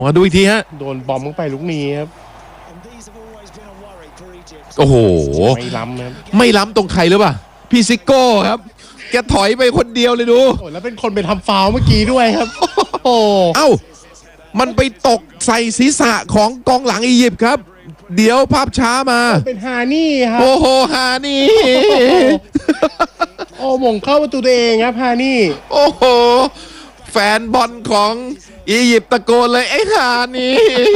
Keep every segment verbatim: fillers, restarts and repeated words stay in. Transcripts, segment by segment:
มาดูอีกทีฮะโดนบอมเข้าไปลูกนี้ครับโอ้โหไม่ล้ำครับไม่ล้ำตรงใครหรือเปล่าพี่ซิโก้ครับแกถอยไปคนเดียวเลยดูโอ้แล้วเป็นคนไปทำฟาวล์เมื่อกี้ด้วยครับโอ้เอ้ามันไปตกใส่ศีรษะของกองหลังอียิปต์ครับเดี๋ยวภาพช้ามาเป็นฮานี่ครับโอ้โหฮานี่โอ้หม่งเข้าประตูตัวเองครับฮานี่โอ้โหแฟนบอลของอียิปต์ตะโกนเลยไอ้ฮานี่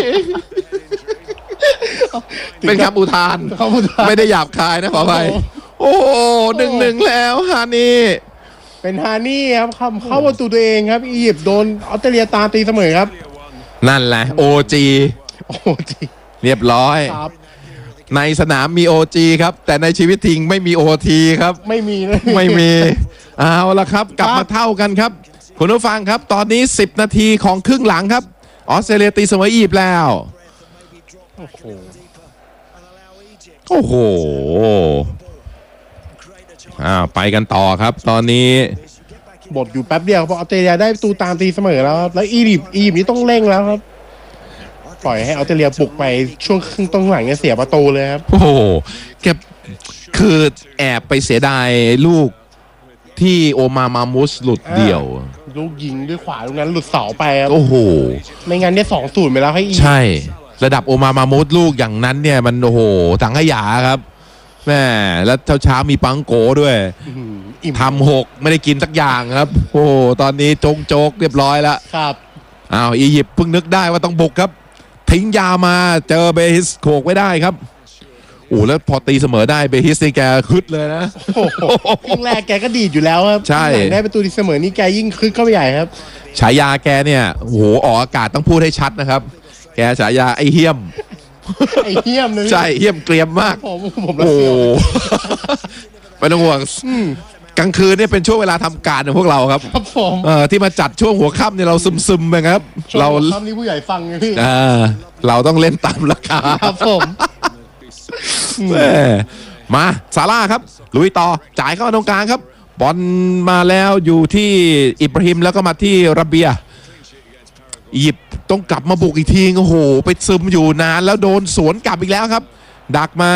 เป็นคำอุทานไม่ได้หยาบคายนะขออภัยโอ้โหหนึ่งหนึ่งแล้วฮานี่เป็นฮานี่ครับเข้าประตูตัวเองครับอียิปต์โดนออสเตรเลียตามตีเสมอครับนั่นแหละโอจีโอจีเรียบร้อยในสนามมี โอ จี ครับแต่ในชีวิตจริงไม่มี โอ ที ครับไม่มีไม่มีเอาละครับกลับมาเท่ากันครับคุณผู้ฟังครับตอนนี้สิบนาทีของครึ่งหลังครับออสเตรเลียตีเสมออียิปต์แล้วโอ้โหโอ้โหอ่าไปกันต่อครับตอนนี้บทอยู่แป๊บเดียวเพราะออสเตรเลียได้ประตูตามตีเสมอแล้วครับแล้วอียิปต์อียิปต์นี้ต้องเร่งแล้วครับปล่อยให้ออสเตรเลียบุกไปช่วงครึ่งต้นหลังเนี่ยเสียประตูเลยครับโอ้โหแกคือแอบไปเสียดายลูกที่โอมามามุสหลุดเดี่ยวลูกยิงด้วยขวาตรงนั้นหลุดเสาไปครับโอ้โหไม่งั้นเนี่ยสองศูนย์ไปแล้วให้อีใช่ระดับโอมามามุสลูกอย่างนั้นเนี่ยมันโอ้โหสังขยาครับแม่แล้วเช้าเช้ามีปังโกด้วยทำหกไม่ได้กินสักอย่างครับโอ้ตอนนี้จงโจกเรียบร้อยแล้วครับอ้าวอียิปต์เพิ่งนึกได้ว่าต้องบุกครับทิ้งยามาเจอเบฮิสโขกไว้ได้ครับโอ้แล้วพอตีเสมอได้เบฮิสนี่แกคึดเลยนะครึ่งแรกแกก็ดีดอยู่แล้วครับใช่ได้ประตูตีเสมอนี่แกยิ่งคึดเข้าไปใหญ่ครับฉายาแกเนี่ยโอ้โหออกอากาศต้องพูดให้ชัดนะครับแกฉายาไอ้เหี้ยมไอ้เหี้ยมเลยใช่เหี้ยมเกรียมมากผมผมโอ้ไม่ต้องห่วงกลางคืนนี่เป็นช่วงเวลาทำการของพวกเราครับครับผมเออที่มาจัดช่วงหัวค่ำเนี่ยเราซึมๆไปครับเราค่ำนี้ผู้ใหญ่ฟังไงพี่อ่าเราต้องเล่นตามราคาครับผมมาซาร่าครับลุยต่อจ่ายเข้ามาตรงกลางครับบอลมาแล้วอยู่ที่อิบราฮิมแล้วก็มาที่ระเบียอียิปต์ต้องกลับมาบุกอีกทีโอ้โหไปซึมอยู่นานแล้วโดนสวนกลับอีกแล้วครับดักมา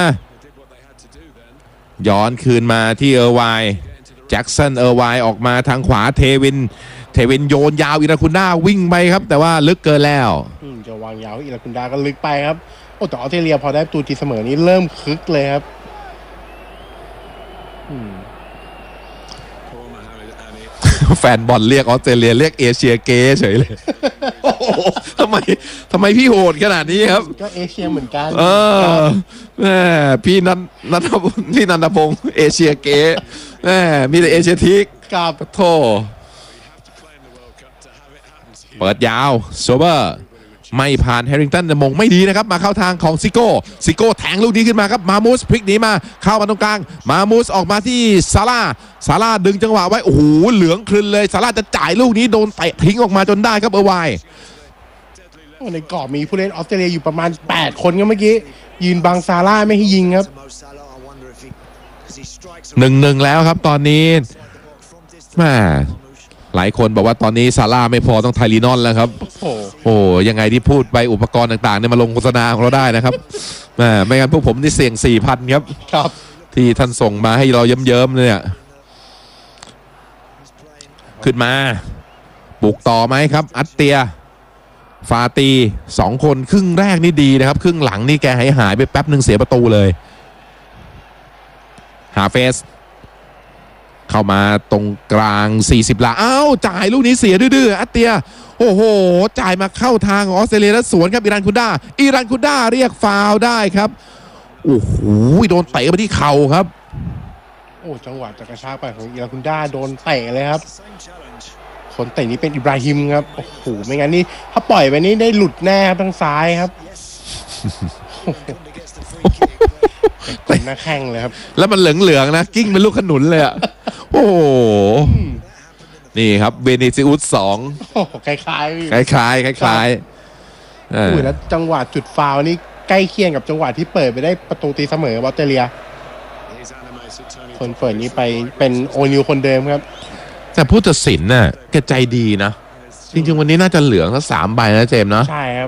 ย้อนคืนมาที่เออร์ไวแจ็คสันเออร์ไวออกมาทางขวาเทวินเทวินโยนยาวอิราคุน่าวิ่งไปครับแต่ว่าลึกเกินแล้วจะวางยาวอิราคุน่าก็ลึกไปครับโอ้แต่ออสเตรเลียพอได้ตูตีเสมอนี้เริ่มคึกเลยครับแฟนบอลเรียกออสเตรเลียเรียกเอเชียเกย์เฉยเลยทำไมทำไมพี่โหดขนาดนี้ครับก็เอเชียเหมือนกันเออแม่พี่นันนัทพี่นันทพงศ์เอเชียเกย์แม่มีแต่เอเชียทิกกับโธ่เปิดยาวโซเบอร์ไม่ผ่านแฮร์ริงตันมงไม่ดีนะครับมาเข้าทางของซิโก้ซิโก้แทงลูกนี้ขึ้นมาครับมามูสพลิกหนีมาเข้ามาตรงกลางมามูสออกมาที่ซาร่าซาร่าดึงจังหวะไว้โอ้โหเหลืองคลึนเลยซาร่าจะจ่ายลูกนี้โดนเตะทิ้งออกมาจนได้ครับเออร์ไวในกรอบมีผู้เล่นออสเตรเลียอยู่ประมาณแปดคนก็เมื่อกี้ยืนบังซาร่าไม่ให้ยิงครับหนึ่งหนึ่งแล้วครับตอนนี้แม่หลายคนบอกว่าตอนนี้ซาร่าไม่พอต้องไทลีนอนแล้วครับโอ้ยังไงที่พูดไปอุปกรณ์ต่างๆเนี่ยมาลงโฆษณาของเราได้นะครับแม่ไม่งั้นพวกผมนี่เสี่ยงสี่พันครับครับที่ท่านส่งมาให้เราเยิ้มๆเนี่ยขึ้นมาบุกต่อไหมครับอัตเตียฟาตีสองคนครึ่งแรกนี่ดีนะครับครึ่งหลังนี่แกหายหายไปแป๊บหนึ่งเสียประตูเลยหาเฟสเข้ามาตรงกลางสี่สิบหลาอ้าวจ่ายลูกนี้เสียดื้อๆอัตเตียโอ้โหจ่ายมาเข้าทางออสเตรเลียแล้วสวนครับอิรันคุด้าอิรันคุด้าเรียกฟาวล์ได้ครับโอ้โหโดนเตะไปที่เข่าครับโอ้จังหวะจะกระชากไปของอิรันคุด้าโดนเตะเลยครับคนเตะนี้เป็นอิบราฮิมครับโอ้โหไม่งั้นนี่ถ้าปล่อยไปนี้ได้หลุดแน่ทางซ้ายครับเป็นหน้าแข้งเลยครับแล้วมันเหลืองๆนะกิ้งเป็นลูกขนุนเลยอ่ะโอ้โหนี่ครับเวเนซิอุสสองคล้ายๆคล้ายๆคล้ายๆอุ้ยแล้วจังหวะจุดฟาวล์นี่ใกล้เคียงกับจังหวะที่เปิดไปได้ประตูตีเสมอออสเตรเลียคนเปิดนี้ไปเป็นโอนิวคนเดิมครับแต่ผู้ตัดสินน่ะแกใจดีนะจริงๆวันนี้น่าจะเหลืองสักสามใบนะเจมส์เนาะใช่ครับ